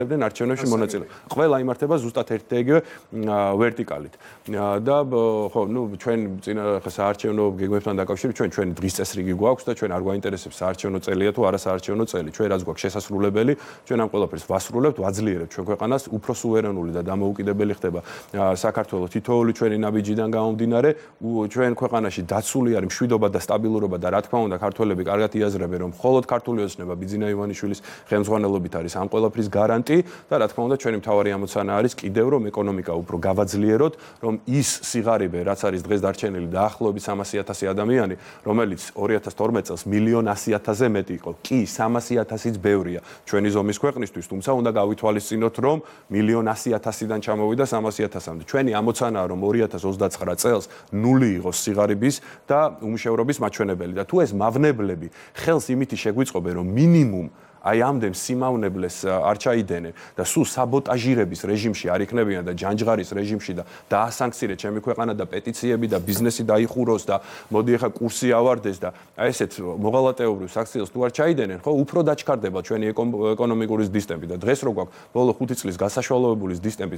არჩევნებში მონაწილეობა. ყველა იმართება ზუსტად ერთ და იგივე ვერტიკალით. და ხო, ჩვენ წინა საარჩევნო გეგმებთან დაკავშირებით ჩვენ დღის წესრიგი გვაქვს და ჩვენ არ გვაინტერესებს საარჩევნო წელია თუ არა საარჩევნო წელი. ჩვენ რაც გვაქვს შესასრულებელი, ჩვენ ამ ყველაფერს ვასრულებთ, ვაძლიერებთ ჩვენ ქვეყანას, უფრო სუვერენული და დამოუკიდებელი ხდება საქართველოს თითოეული ჩვენი ნაბიჯიდან გამომდინარე, ჩვენ ქვეყანაში დაცული არის მშვიდობა და სტაბილურობა და რა თქმა უნდა, ქართველები კარგად იაზრებენ, რომ მხოლოდ ქართული ოცნება ბიძინა ივანიშვილის ხელმძღვანელობით არის ამ ყველაფრის გარანტი და რა თქმა უნდა, ჩვენი მთავარი ამოცანა არის კიდევ რომ ეკონომიკა უფრო გავაძლიეროთ, რომ ის სიღარიბე, რაც არის დღეს დარჩენილი დაახლოებით 300,000 ადამიანი, რომელიც 2012 წელს 1,100,000-ზე მეტი იყო. კი, 300,000-იც ბევრია ჩვენი ზომის ქვეყნისთვის, თუმცა უნდა გავითვალისწინოთ, რომ 1,100,000-დან ჩამოვიდა 300,000-მდე. ჩვენი ამოცანაა, რომ 2029 წელს ნული იყოს სიღარიბის და უმუშევრობის მაჩვენებელი და თუ ეს მავნებლები ხელს იმითი შეგვიწყობენ, რომ მინიმუმ აი ამდენ სიმავნებლეს არ ჩაიდენენ და სულ საბოტაჟირების რეჟიმში არ იქნებიან და ჯანჯღარის რეჟიმში და დაასანქცირეთ ჩემი ქვეყანა და პეტიციები და ბიზნესი დაიხუროს და მოდი ახლა კურსი ავარდეს და აი ესეთ მოღალატეობრივ საქციელს თუ არ ჩაიდენენ, ხო, უფრო დაჩქარდება ჩვენი ეკონომიკური დისტემპი და დღეს რო გვაქვს ბოლო 5 წლის გასაშვალოებული დისტემპი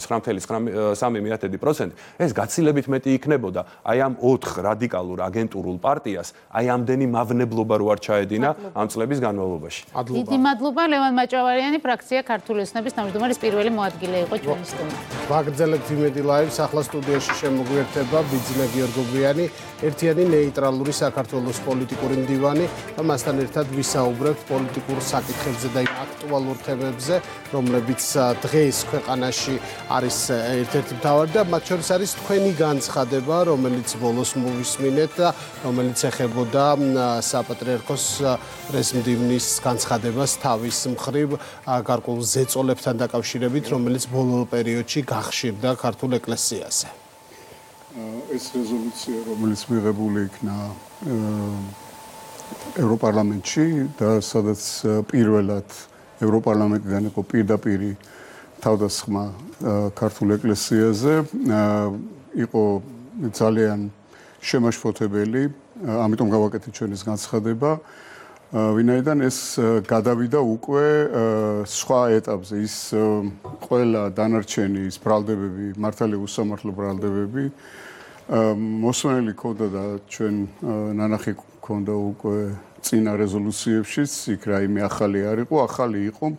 9.3%, ეს გაცილებით მეტი იქნებოდა აი ამ 4 რადიკალურ აგენტურულ პარტიას აი ამდენი მავნებლობა რო არ ჩაედინა ამ წლების განმავლობაში. მადლობა ლევან მაჭავარიანი ფრაქცია ქართული ოცნების თავმჯდომარის პირველი მოადგილე იყო ჩვენი სტუმარი. ვაგრძელებთ იმედი ლაივს ახლა სტუდიაში შემოგვიერთება ბიძინა გიორგოგვიანი, ერთიანი ნეიტრალური საქართველოს პოლიტიკური მდივანი და მასთან ერთად ვისაუბრებთ პოლიტიკურ საკითხებზე და აქტუალურ თემებზე, რომლებიც დღეს ქვეყანაში არის ერთ-ერთი მთავარი და მათ შორის არის თქვენი განცხადება, რომელიც ბოლოს მოვისმინეთ და რომელიც ეხებოდა საპატრიარქოს პრეზიდენტის განცხადებას თავის მხრივ გარკვეულ ზეწოლებთან დაკავშირებით, რომელიც ბოლო პერიოდში გახშირდა ქართულ ეკლესიაზე. ეს რეზოლუცია, რომელიც მიღებული იქნა ევროპარლამენტში და სადაც პირველად ევროპარლამენტიდან იყო პირდაპირი თავდასხმა ქართულ ეკლესიაზე, იყო ძალიან შემაშფოთებელი, ამიტომ გავაკეთეთ ჩვენის განცხადება. ვინაიდან ეს გადავიდა უკვე სხვა ეტაპზე, ის ყველა დანარჩენი ის ბრალდებები, მართალი უსამართლო ბრალდებები მოსვენელი ქონდა და ჩვენ ნანახი ქონდა უკვე წინა რეზოლუციებშიც, იქ რაიმე ახალი არ იყო, ახალი იყო